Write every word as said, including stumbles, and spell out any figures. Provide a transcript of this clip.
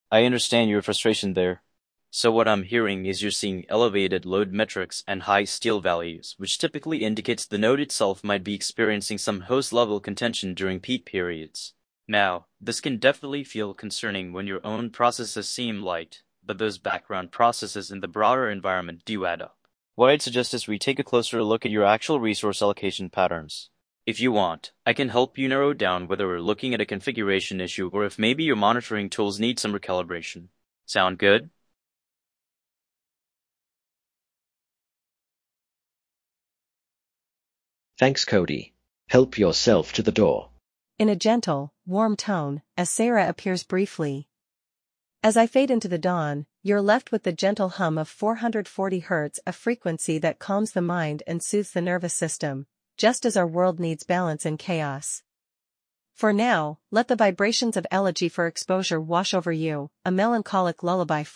I understand your frustration there. So what I'm hearing is you're seeing elevated load metrics and high steal values, which typically indicates the node itself might be experiencing some host-level contention during peak periods. Now, this can definitely feel concerning when your own processes seem light, but those background processes in the broader environment do add up. What I'd suggest is we take a closer look at your actual resource allocation patterns. If you want, I can help you narrow down whether we're looking at a configuration issue or if maybe your monitoring tools need some recalibration. Sound good? Thanks, Cody. Help yourself to the door. In a gentle, warm tone, as Sarah appears briefly. As I fade into the dawn, you're left with the gentle hum of four hundred forty hertz, a frequency that calms the mind and soothes the nervous system, just as our world needs balance in chaos. For now, let the vibrations of elegy for exposure wash over you, a melancholic lullaby